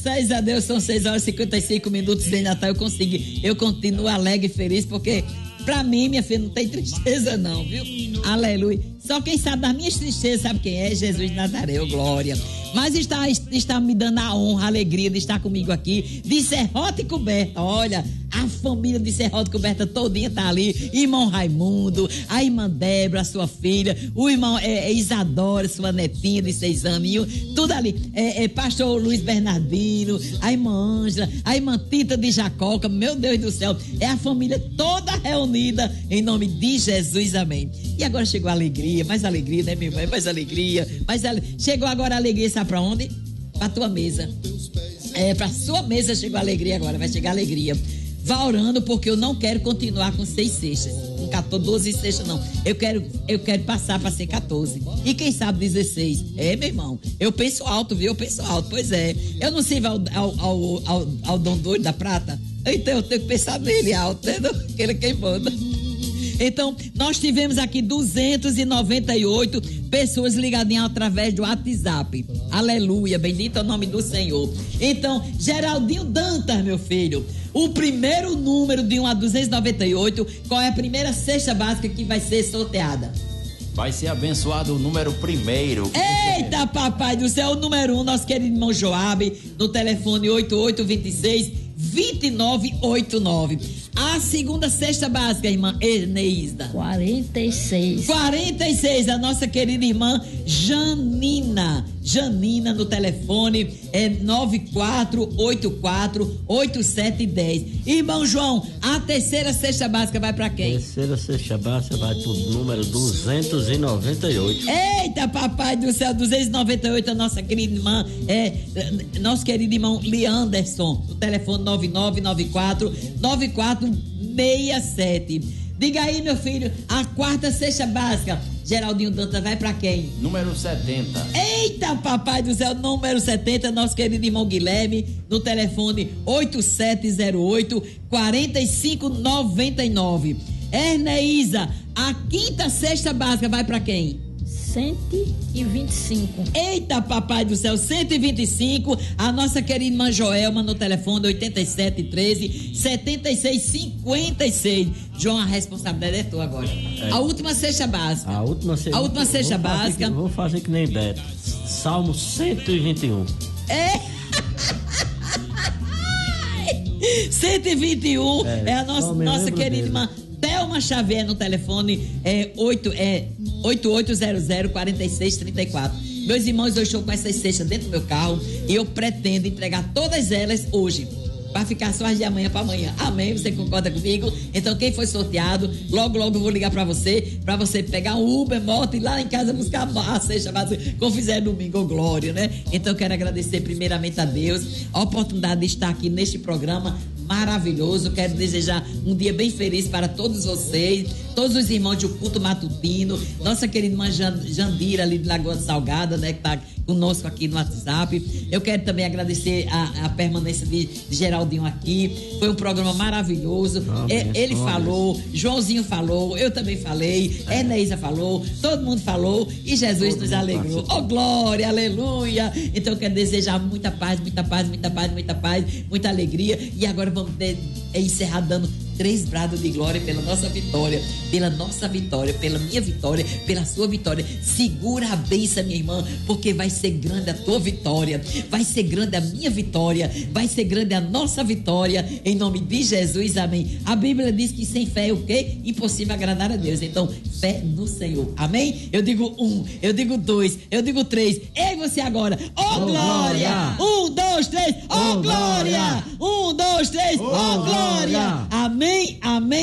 Graças a Deus, são 6h55 sem Natal. Eu continuo alegre e feliz, porque pra mim, minha filha, não tem tristeza não, viu? Aleluia. Só quem sabe das minhas tristezas, sabe quem é? Jesus de Nazaré, oh, glória. Mas está me dando a honra, a alegria de estar comigo aqui, de Serrote e Coberta. Olha, a família de Serrote e Coberta todinha tá ali. Irmão Raimundo, a irmã Débora, sua filha, o irmão Isadora, sua netinha de 6 aninhos, tudo ali. Pastor Luiz Bernardino, a irmã Ângela, a irmã Tita de Jacoca, meu Deus do céu, é a família toda reunida em nome de Jesus, amém. E agora chegou a alegria, mais alegria, né, minha irmã? Mais alegria, chegou agora a alegria, sabe pra onde? Pra tua mesa. Pra sua mesa chegou a alegria agora, vai chegar a alegria. Vá orando, porque eu não quero continuar com 6 cestas, com 12 cestas não. Eu quero passar para ser 14. E quem sabe 16. Meu irmão, eu penso alto, viu? Eu penso alto, pois é. Eu não sirvo ao Dom Doido da Prata, então eu tenho que pensar nele alto, né? Aquele quem manda. Então, nós tivemos aqui 298 pessoas ligadinhas através do WhatsApp. Aleluia, bendito é o nome do Senhor. Então, Geraldinho Dantas, meu filho, o primeiro número de 1 a 298, qual é a primeira cesta básica que vai ser sorteada? Vai ser abençoado o número primeiro. Eita, papai do céu, o número 1, nosso querido irmão Joabe, no telefone 8826-2989. A segunda cesta básica, irmã Erneisda. 46. 46, a nossa querida irmã Janina. Janina no telefone 94848710. Irmão João, a terceira cesta básica vai pra quem? A terceira cesta básica vai pro número 298. Eita, papai do céu, 298, a nossa querida irmã, nosso querido irmão Leanderson, no telefone 9994-9467. Diga aí, meu filho, a quarta cesta básica, Geraldinho Dantas, vai pra quem? Número 70. Eita, papai do céu, número 70, nosso querido irmão Guilherme, no telefone 8708-4599. Erneísa, a quinta cesta básica vai pra quem? 125. Eita, papai do céu, 125. A nossa querida irmã Joelma no telefone 8713-7656. João, a responsabilidade é tua agora. A última cesta básica. A última cesta básica. Vou fazer que nem Beto. Salmo 121. 121 é a nossa querida irmã Thelma Xavier no telefone 8800-4634. Meus irmãos, eu estou com essas cestas dentro do meu carro e eu pretendo entregar todas elas hoje, para ficar só as de amanhã para amanhã. Amém? Você concorda comigo? Então, quem foi sorteado, logo eu vou ligar para você pegar um Uber, moto e ir lá em casa buscar a cesta básica, como fizer domingo, glória, né? Então, eu quero agradecer primeiramente a Deus a oportunidade de estar aqui neste programa maravilhoso. Quero desejar um dia bem feliz para todos vocês, todos os irmãos de O Culto Matutino, nossa querida irmã Jandira ali de Lagoa Salgada, né, que está conosco aqui no WhatsApp. Eu quero também agradecer a permanência de Geraldinho aqui. Foi um programa maravilhoso. Ele falou, Joãozinho falou, eu também falei, Eneísa falou, todo mundo falou e Jesus nos alegrou. Oh, glória, aleluia! Então eu quero desejar muita paz, muita paz, muita paz, muita paz, muita alegria. E agora vamos encerrar dando 3 brados de glória pela nossa vitória, pela minha vitória, pela sua vitória. Segura a bênção, minha irmã, porque vai ser grande a tua vitória, vai ser grande a minha vitória, vai ser grande a nossa vitória, em nome de Jesus, amém. A Bíblia diz que sem fé é o quê? Impossível agradar a Deus. Então, fé no Senhor, amém? Eu digo 1, eu digo 2, eu digo 3. Ei, você agora, oh glória! 1, 2, 3, oh glória! 1, 2, 3, oh glória! Amém, amém.